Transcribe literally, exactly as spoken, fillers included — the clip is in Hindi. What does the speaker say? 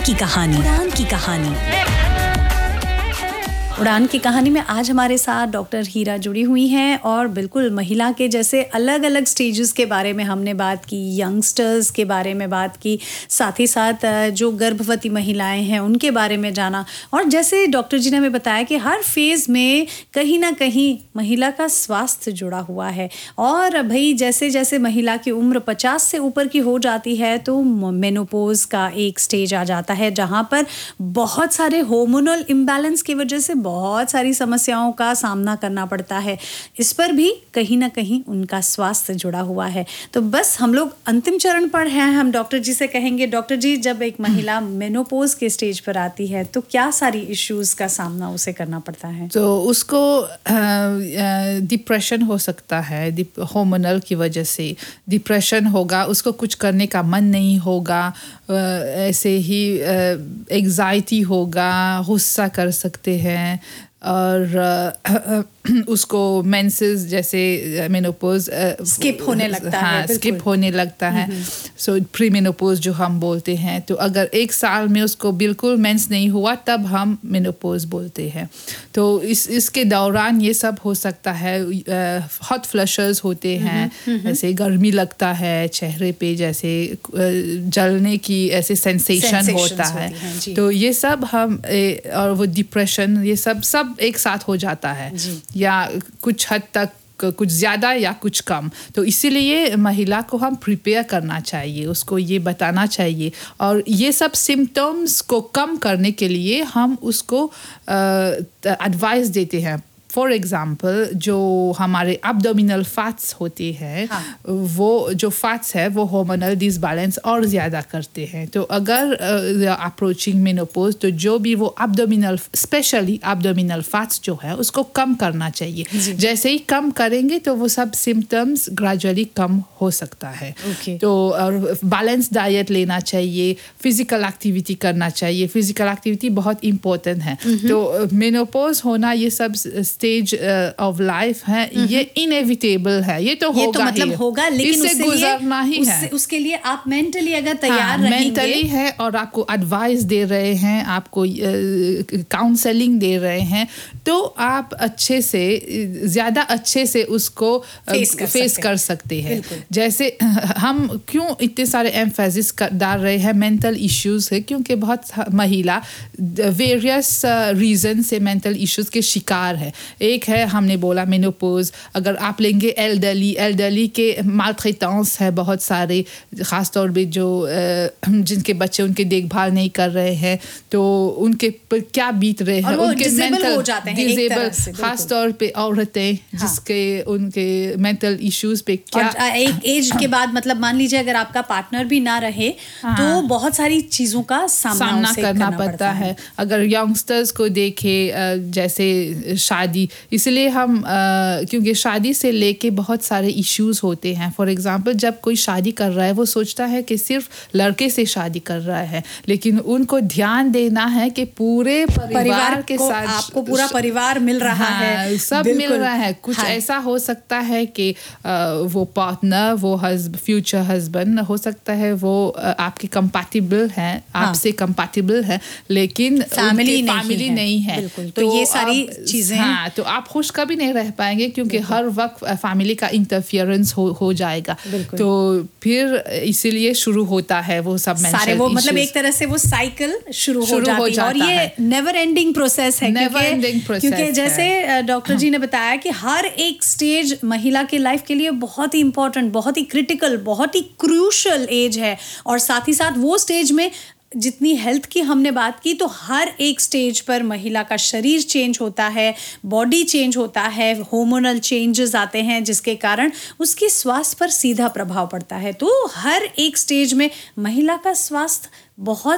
की कहानी। उड़ान की कहानी। उड़ान की कहानी में आज हमारे साथ डॉक्टर हीरा जुड़ी हुई हैं और बिल्कुल महिला के जैसे अलग अलग स्टेजेस के बारे में हमने बात की, यंगस्टर्स के बारे में बात की, साथ ही साथ जो गर्भवती महिलाएं हैं उनके बारे में जाना। और जैसे डॉक्टर जी ने हमें बताया कि हर फेज़ में कहीं ना कहीं महिला का स्वास्थ्य जुड़ा हुआ है। और भाई जैसे जैसे महिला की उम्र पचास से ऊपर की हो जाती है तो मेनोपॉज का एक स्टेज आ जाता है जहाँ पर बहुत सारे हार्मोनल इम्बैलेंस की वजह से बहुत सारी समस्याओं का सामना करना पड़ता है। इस पर भी कहीं ना कहीं उनका स्वास्थ्य जुड़ा हुआ है। तो बस हम लोग अंतिम चरण पर हैं। हम डॉक्टर जी से कहेंगे, डॉक्टर जी जब एक महिला मेनोपॉज के स्टेज पर आती है तो क्या सारी इश्यूज का सामना उसे करना पड़ता है? तो उसको डिप्रेशन हो सकता है, हार्मोनल की वजह से डिप्रेशन होगा, उसको कुछ करने का मन नहीं होगा, ऐसे ही एंग्जाइटी होगा, गुस्सा कर सकते हैं और उसको मेंसेस जैसे मेनोपॉज स्किप होने लगता हाँ, है स्किप होने लगता है। सो प्री मेनोपॉज जो हम बोलते हैं। तो अगर एक साल में उसको बिल्कुल मेंस नहीं हुआ तब हम मेनोपॉज बोलते हैं। तो इस इसके दौरान ये सब हो सकता है। हॉट फ्लशर्स होते हैं, जैसे गर्मी लगता है चेहरे पे, जैसे जलने की ऐसे सेंसेशन होता है। तो ये सब हम और वो डिप्रेशन, ये सब सब एक साथ हो जाता है या कुछ हद तक, कुछ ज़्यादा या कुछ कम। तो इसीलिए महिला को हम प्रिपेयर करना चाहिए, उसको ये बताना चाहिए। और ये सब सिम्टम्स को कम करने के लिए हम उसको एडवाइस देते हैं। फॉर एग्ज़ाम्पल जो हमारे एब्डोमिनल फैट्स होते हैं, हाँ। वो जो फैट्स है वो हार्मोनल डिसबैलेंस और ज़्यादा करते हैं। तो अगर अप्रोचिंग मेनोपॉज तो जो भी वो एब्डोमिनल, स्पेशली एब्डोमिनल फैट्स जो है उसको कम करना चाहिए। जैसे ही कम करेंगे तो वो सब सिम्टम्स ग्रेजुअली कम हो सकता है। okay. तो बैलेंस डाइट लेना चाहिए, फिजिकल एक्टिविटी करना चाहिए। फिजिकल एक्टिविटी बहुत इम्पोर्टेंट है। तो मेनोपॉज होना ये सब स्टेज ऑफ लाइफ है, ये इनएविटेबल है, ये तो ये होगा तो मतलब ही होगा, लेकिन इससे गुजरना ही उस, है। उसके लिए आप मेंटली अगर तैयार हाँ, रहेंगे, मेंटली है और आपको एडवाइस दे रहे हैं, आपको काउंसलिंग दे रहे हैं, तो आप अच्छे से, ज़्यादा अच्छे से उसको फेस कर, फेस कर सकते हैं। जैसे हम क्यों इतने सारे एम्फेसिस डाल रहे हैं मेंटल इश्यूज है, क्योंकि बहुत महिला वेरियस रीजन से मेंटल इश्यूज के शिकार है। एक है, हमने बोला मेनोपॉज। अगर आप लेंगे एल्डरली, एल्डरली के मालट्रीटेंस है बहुत सारे, ख़ास तौर पे जो जिनके बच्चे उनके देखभाल नहीं कर रहे हैं, तो उनके पर क्या बीत रहे हैं, उनके मेंटल हो जाते हैं, डिसेबल, ख़ास तौर पे औरतें, हाँ। जिसके उनके मेंटल इश्यूज पे क्या, और एक एज के बाद, मतलब मान लीजिए अगर आपका पार्टनर भी ना रहे, हाँ। तो बहुत सारी चीज़ों का सामना, सामना करना, करना पड़ता है, है। अगर यंगस्टर्स को देखे, जैसे शादी, इसलिए हम आ, क्योंकि शादी से लेके बहुत सारे इश्यूज होते हैं। फॉर एग्जांपल जब कोई शादी कर रहा है वो सोचता है कि सिर्फ लड़के से शादी कर रहा है, लेकिन उनको ध्यान देना है कि पूरे परिवार, परिवार के साथ आपको पूरा परिवार मिल रहा हाँ, है, सब मिल रहा है। कुछ हाँ। ऐसा हो सकता है कि आ, वो पार्टनर, वो हस्ब, फ्यूचर हस्बैंड हो सकता है, वो आ, आपके कंपैटिबल है, हाँ। आपसे कंपैटिबल है, लेकिन फैमिली नहीं, फैमिली नहीं है। तो, तो ये सारी चीजें, हाँ, तो आप खुश कभी नहीं रह पाएंगे, क्योंकि हर वक्त फैमिली का इंटरफियरेंस हो हो जाएगा। तो फिर इसीलिए शुरू होता है वो सब सारे वो, मतलब एक तरह से वो साइकिल शुरू, शुरू हो जाती है। और ये नेवर एंडिंग प्रोसेस है, नेवर एंडिंग प्रोसेस, क्योंकि जैसे डॉक्टर जी ने बताया कि हर एक स्टेज महिला के लाइफ के लिए बहुत ही इंपॉर्टेंट, बहुत ही क्रिटिकल, बहुत ही क्रूशल एज है। और साथ ही साथ वो स्टेज में जितनी हेल्थ की हमने बात की, तो हर एक स्टेज पर महिला का शरीर चेंज होता है, बॉडी चेंज होता है, हार्मोनल चेंजेस आते हैं, जिसके कारण उसके स्वास्थ्य पर सीधा प्रभाव पड़ता है। तो हर एक स्टेज में महिला का स्वास्थ्य बहुत